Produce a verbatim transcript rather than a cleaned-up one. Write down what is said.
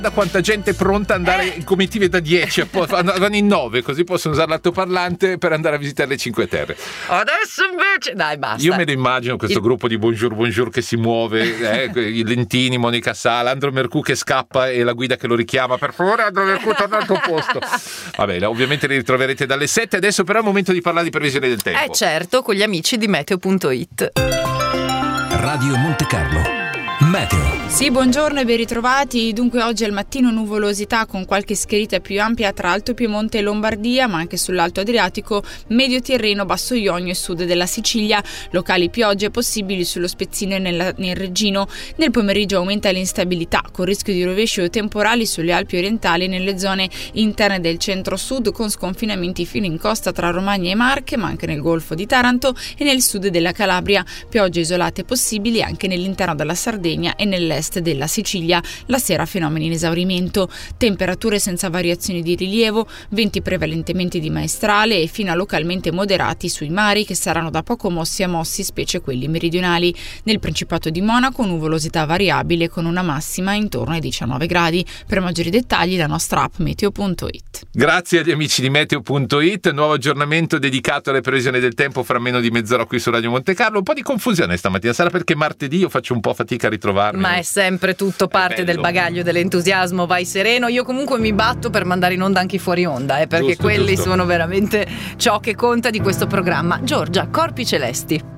Da quanta gente è pronta ad andare in comitive da dieci, vanno in nove, così possono usare l'altoparlante per andare a visitare le Cinque Terre. Adesso invece dai, basta. Io me lo immagino questo Il... gruppo di Bonjour Bonjour che si muove, eh, i Lentini, Monica Sala, Andro Mercù che scappa e la guida che lo richiama, per favore Andro Mercù torna al tuo posto. Vabbè, ovviamente li ritroverete dalle sette. Adesso però è il momento di parlare di previsione del tempo. Eh certo, con gli amici di meteo punto it. Radio Monte Carlo Meteo. Sì, buongiorno e ben ritrovati. Dunque oggi al mattino nuvolosità con qualche schiarita più ampia tra Alto Piemonte e Lombardia, ma anche sull'Alto Adriatico, Medio Tirreno, Basso Ionio e sud della Sicilia. Locali piogge possibili sullo Spezzino e nella, nel Reggino. Nel pomeriggio aumenta l'instabilità con rischio di rovesci o temporali sulle Alpi orientali e nelle zone interne del centro-sud, con sconfinamenti fino in costa tra Romagna e Marche, ma anche nel Golfo di Taranto e nel sud della Calabria. Piogge isolate possibili anche nell'interno della Sardegna e nell'est della Sicilia. La sera fenomeni in esaurimento, temperature senza variazioni di rilievo, venti prevalentemente di maestrale e fino a localmente moderati sui mari che saranno da poco mossi a mossi, specie quelli meridionali. Nel Principato di Monaco nuvolosità variabile con una massima intorno ai diciannove gradi. Per maggiori dettagli la nostra app meteo punto it. Grazie agli amici di meteo punto it, nuovo aggiornamento dedicato alle previsioni del tempo fra meno di mezz'ora qui su Radio Monte Carlo. Un po' di confusione stamattina, sarà perché martedì io faccio un po' fatica a ritrovarmi. Ma è sempre tutto parte del bagaglio dell'entusiasmo, vai sereno. Io comunque mi batto per mandare in onda anche i fuori onda, eh, perché giusto, quelli giusto. sono veramente ciò che conta di questo programma. Giorgia, Corpi Celesti.